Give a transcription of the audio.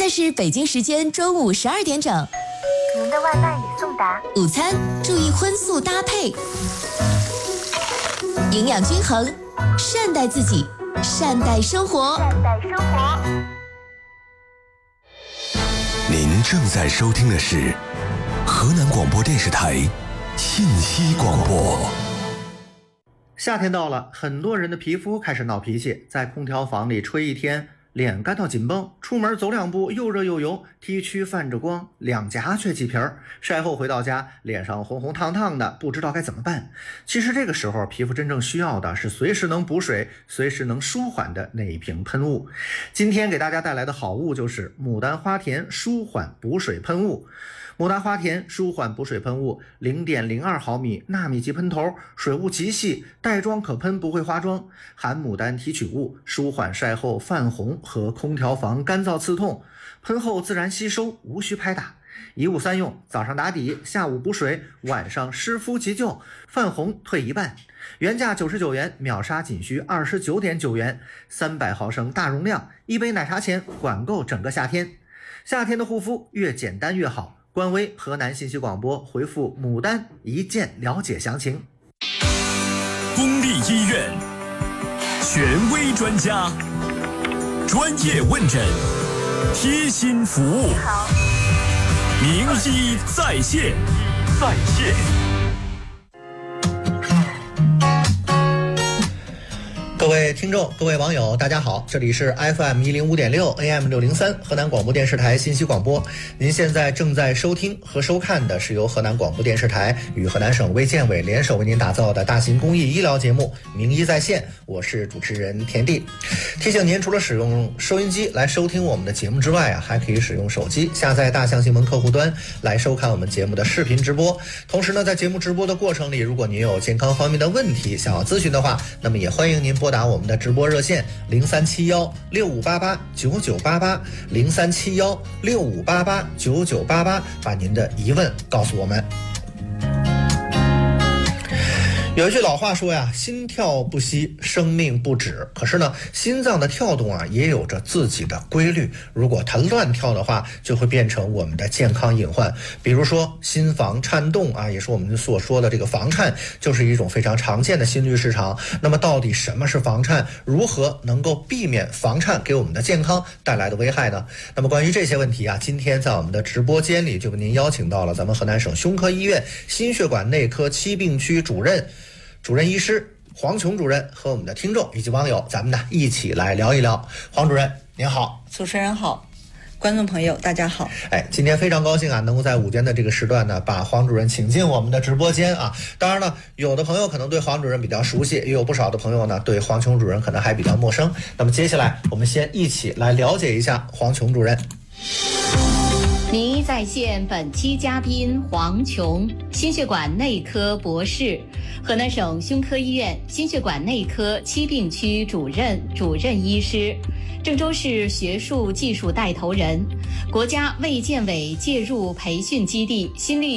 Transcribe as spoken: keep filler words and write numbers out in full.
在是北京时间中午十二点整。 您的外卖已送达。 午餐注意荤素搭配，营养均衡，善待自己，善待生活。 善待生活。 您正在收听的是河南广播电视台信息广播。 夏天到了，很多人的皮肤开始闹脾气，在空调房里吹一天，脸干到紧绷，出门走两步又热又油，T 区泛着光，两颊却起皮儿，晒后回到家脸上红红烫烫的，不知道该怎么办。其实这个时候皮肤真正需要的是随时能补水，随时能舒缓的那一瓶喷雾。今天给大家带来的好物就是牡丹花田舒缓补水喷雾。牡丹花田舒缓补水喷雾 零点零二 毫米纳米级喷头，水雾极细，带妆可喷不会花妆，含牡丹提取物，舒缓晒后泛红和空调房干燥刺痛，喷后自然吸收，无需拍打。一物三用，早上打底，下午补水，晚上湿敷急救，泛红退一半。原价九十九元，秒杀仅需 二十九点九元，三百毫升大容量，一杯奶茶钱管够整个夏天。夏天的护肤越简单越好。官微河南信息广播回复牡丹一键了解详情。 公立医院，权威专家，专业问诊，贴心服务，名医在线，在线。 各位听众，各位网友，大家好，这里是 F M 一零五点六 A M 六零三 河南广播电视台信息广播。您现在正在收听和收看的是由河南广播电视台与河南省卫健委联手为您打造的大型公益医疗节目《名医在线》，我是主持人田地。提醒您，除了使用收音机来收听我们的节目之外啊，还可以使用手机下载大象新闻客户端来收看我们节目的视频直播。同时呢，在节目直播的过程里，如果您有健康方面的问题想要咨询的话，那么也欢迎您拨打我们的直播热线零三七幺六五八八九九八八零三七幺六五八八九九八八，把您的疑问告诉我们。有一句老话说呀，心跳不息，生命不止。可是呢，心脏的跳动啊，也有着自己的规律。如果它乱跳的话，就会变成我们的健康隐患。比如说心房颤动啊，也是我们所说的这个房颤，就是一种非常常见的心律失常。那么到底什么是房颤？如何能够避免房颤给我们的健康带来的危害呢？那么关于这些问题啊，今天在我们的直播间里就为您邀请到了咱们河南省胸科医院心血管内科七病区主任主任医师黄琼主任和我们的听众以及网友，咱们呢一起来聊一聊。黄主任您好。 主持人好，观众朋友大家好。 哎，今天非常高兴啊，能够在午间的这个时段呢，把黄主任请进我们的直播间啊。当然了，有的朋友可能对黄主任比较熟悉，也有不少的朋友呢对黄琼主任可能还比较陌生。那么接下来我们先一起来了解一下黄琼主任。 名医在线本期嘉宾黄琼，心血管内科博士，河南省胸科医院心血管内科七病区主任、主任医师，郑州市学术技术带头人，国家卫健委介入培训基地心律